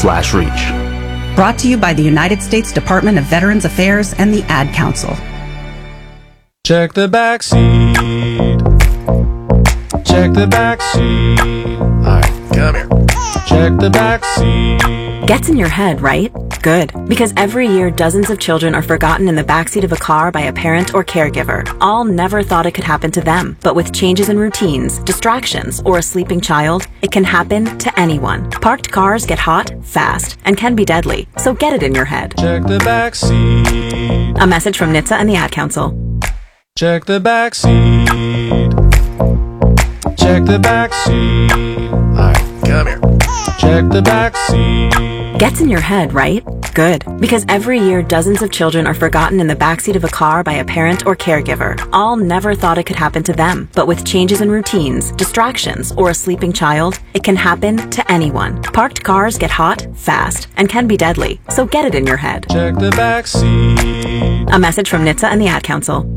veterans.gov/reach. Brought to you by the United States Department of Veterans Affairs and the Ad Council. Check the back seat. Check the back seat. All right, come here. Check the back seat. Gets in your head, right? Good. Because every year, dozens of children are forgotten in the backseat of a car by a parent or caregiver. All never thought it could happen to them. But with changes in routines, distractions, or a sleeping child, it can happen to anyone. Parked cars get hot, fast, and can be deadly. So get it in your head. Check the back seat. A message from NHTSA and the Ad Council. Check the back seat. Check the back seat. All right, come here. Check the back seat. Gets in your head, right? Good. Because every year, dozens of children are forgotten in the backseat of a car by a parent or caregiver. All never thought it could happen to them. But with changes in routines, distractions, or a sleeping child, it can happen to anyone. Parked cars get hot, fast, and can be deadly. So get it in your head. Check the back seat. A message from NHTSA and the Ad Council.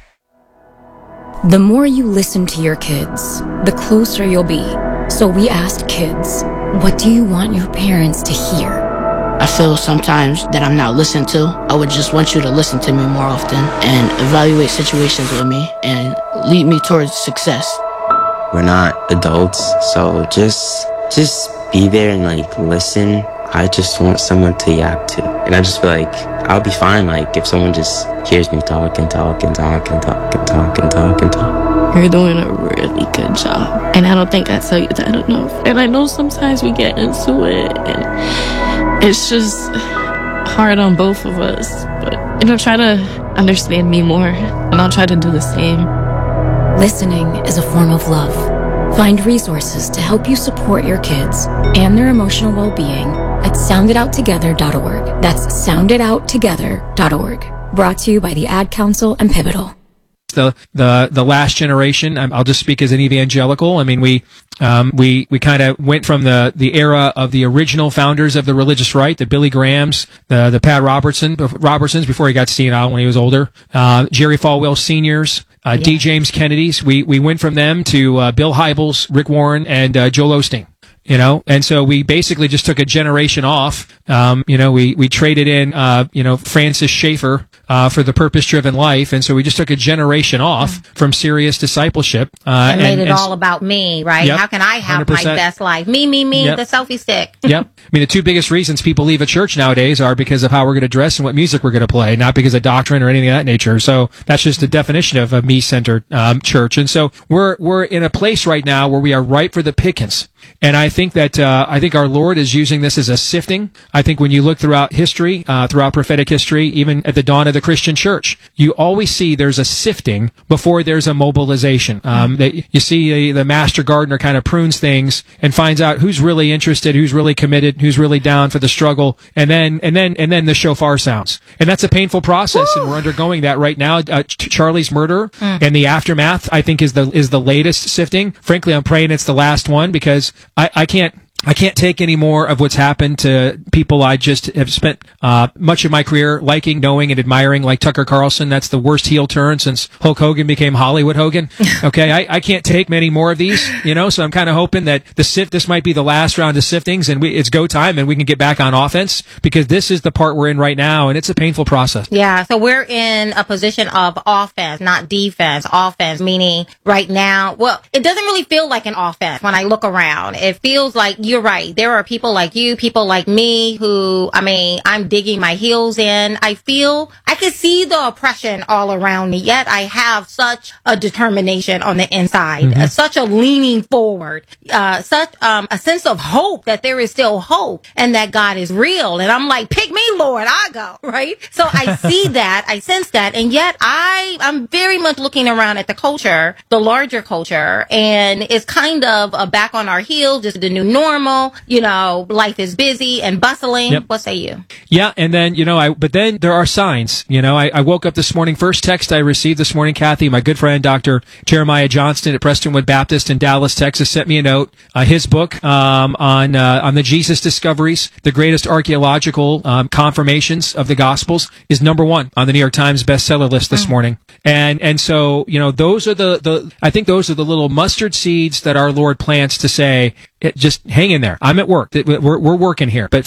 The more you listen to your kids, the closer you'll be. So we asked kids, what do you want your parents to hear? I feel sometimes that I'm not listened to. I would just want you to listen to me more often and evaluate situations with me and lead me towards success. We're not adults, so just be there and listen. I just want someone to yap to. And I just feel like I'll be fine if someone just hears me talk and talk and talk and talk and talk and talk and talk. You're doing a really good job. And I don't think I tell you that enough. And I know sometimes we get into it and it's just hard on both of us. But, try to understand me more and I'll try to do the same. Listening is a form of love. Find resources to help you support your kids and their emotional well-being at sounditouttogether.org. That's sounditouttogether.org. Brought to you by the Ad Council and Pivotal. The last generation. I'll just speak as an evangelical. I mean, we kind of went from the era of the original founders of the religious right, the Billy Grahams, the Pat Robertsons before he got senile when he was older, Jerry Falwell Seniors, D. James Kennedys. We went from them to Bill Hybels, Rick Warren, and Joel Osteen. And so we basically just took a generation off. We traded in, Francis Schaeffer, for the purpose-driven life. And so we just took a generation off from serious discipleship. And made it all about me, right? Yep, how can I have 100%. my best life? Me, Yep. the selfie stick. Yep. I mean, the two biggest reasons people leave a church nowadays are because of how we're going to dress and what music we're going to play, not because of doctrine or anything of that nature. So that's just the definition of a me-centered, church. And so we're in a place right now where we are ripe for the pickings. And I think that our Lord is using this as a sifting. I think when you look throughout history, throughout prophetic history, even at the dawn of the Christian church, you always see there's a sifting before there's a mobilization. That you see the master gardener kind of prunes things and finds out who's really interested, who's really committed, who's really down for the struggle, and then the shofar sounds. And that's a painful process, and we're undergoing that right now. Charlie's murder and the aftermath, I think, is the latest sifting. Frankly, I'm praying it's the last one because I can't take any more of what's happened to people I just have spent much of my career liking, knowing, and admiring, like Tucker Carlson. That's the worst heel turn since Hulk Hogan became Hollywood Hogan. Okay, I can't take many more of these, so I'm kind of hoping that this might be the last round of siftings, and it's go time, and we can get back on offense, because this is the part we're in right now, and it's a painful process. Yeah, so we're in a position of offense, not defense. Offense, meaning right now, well, it doesn't really feel like an offense when I look around. It feels like you're right. There are people like you, people like me who, I'm digging my heels in. I can see the oppression all around me, yet I have such a determination on the inside, such a leaning forward, such a sense of hope that there is still hope and that God is real. And I'm like, pick me, Lord, I go, right? So I see that, I sense that, and yet I'm very much looking around at the culture, the larger culture, and it's kind of a back on our heels, just the new normal. Life is busy and bustling. Yep. What say you? Yeah, and then, but then there are signs. I woke up this morning, first text I received this morning, Kathy, my good friend, Dr. Jeremiah Johnston at Prestonwood Baptist in Dallas, Texas, sent me a note. His book on the Jesus discoveries, the greatest archaeological confirmations of the Gospels, is #1 on the New York Times bestseller list this morning. And so, those are I think those are the little mustard seeds that our Lord plants to say, just hang in there. I'm at work. We're working here. But